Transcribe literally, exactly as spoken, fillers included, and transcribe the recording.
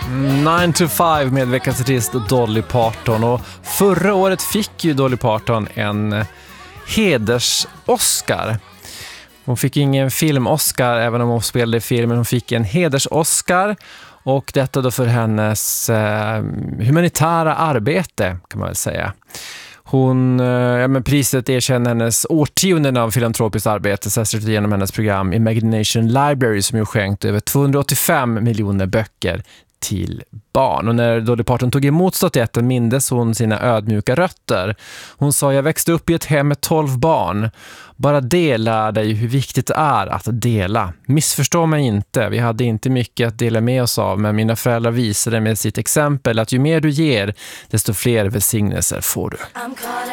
nine to five med veckans artist Dolly Parton. Och förra året fick ju Dolly Parton en heders-Oscar. Hon fick ingen film-Oscar även om hon spelade i filmen. Hon fick en heders-Oscar, och detta då för hennes eh, humanitära arbete, kan man väl säga. Hon, ja, men priset erkänner hennes årtionden av filantropiskt arbete, särskilt genom hennes program Imagination Library, som ju skänkt över tvåhundraåttiofem miljoner böcker till barn. Och när Dolly Parton tog emot statyetten mindes hon sina ödmjuka rötter. Hon sa: jag växte upp i ett hem med tolv barn. Bara det lär dig hur viktigt det är att dela. Missförstå mig inte, vi hade inte mycket att dela med oss av, men mina föräldrar visade med sitt exempel att ju mer du ger, desto fler välsignelser får du.